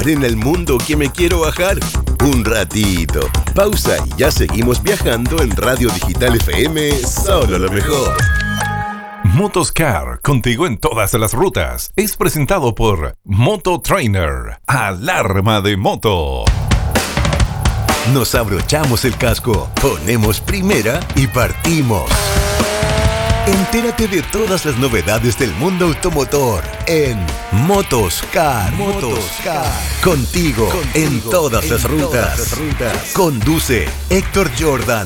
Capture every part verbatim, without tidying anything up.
arena el mundo que me quiero bajar. Un ratito. Pausa y ya seguimos viajando en Radio Digital F M, solo lo mejor. Motoscar, contigo en todas las rutas. Es presentado por Moto Trainer, alarma de moto. Nos abrochamos el casco, ponemos primera y partimos. Entérate de todas las novedades del mundo automotor en Motoscar. Motoscar. Contigo, Contigo en todas, en las, rutas. todas las rutas. Conduce Héctor Jordan.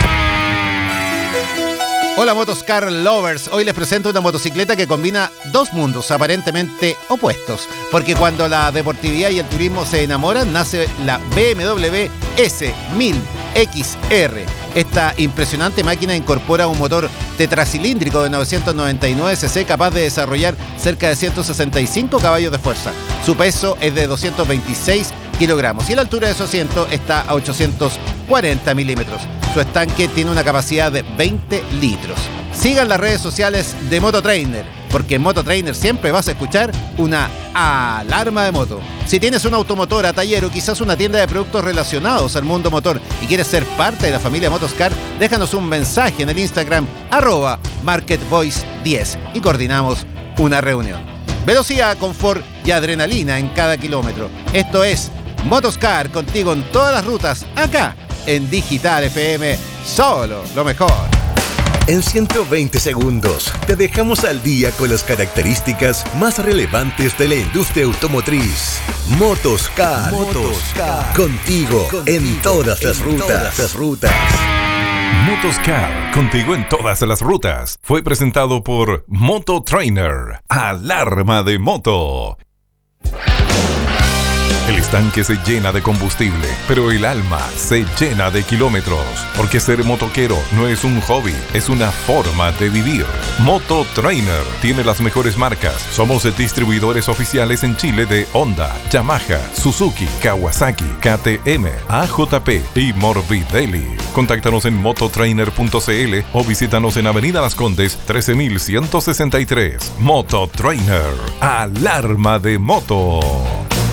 Hola Motoscar Lovers, hoy les presento una motocicleta que combina dos mundos aparentemente opuestos, porque cuando la deportividad y el turismo se enamoran, nace la B M W S mil X R. Esta impresionante máquina incorpora un motor tetracilíndrico de novecientos noventa y nueve cc capaz de desarrollar cerca de ciento sesenta y cinco caballos de fuerza. Su peso es de doscientos veintiséis kilogramos y la altura de su asiento está a ochocientos cuarenta milímetros. Su estanque tiene una capacidad de veinte litros. Sigan las redes sociales de Mototrainer, porque en Mototrainer siempre vas a escuchar una alarma de moto. Si tienes una automotora, taller o quizás una tienda de productos relacionados al mundo motor y quieres ser parte de la familia Motoscar, déjanos un mensaje en el Instagram arroba marketvoice diez y coordinamos una reunión. Velocidad, confort y adrenalina en cada kilómetro. Esto es Motoscar, contigo en todas las rutas, acá en Digital F M, solo lo mejor. En ciento veinte segundos te dejamos al día con las características más relevantes de la industria automotriz. Motoscar, Motoscar. Contigo, contigo en todas las en rutas. Todas las rutas. Motoscar, contigo en todas las rutas. Fue presentado por Moto Trainer, alarma de moto. El estanque se llena de combustible, pero el alma se llena de kilómetros. Porque ser motoquero no es un hobby, es una forma de vivir. Moto Trainer tiene las mejores marcas. Somos distribuidores oficiales en Chile de Honda, Yamaha, Suzuki, Kawasaki, K T M, A J P y Morbidelli. Contáctanos en mototrainer punto c l o visítanos en Avenida Las Condes trece mil ciento sesenta y tres. Moto Trainer, alarma de moto.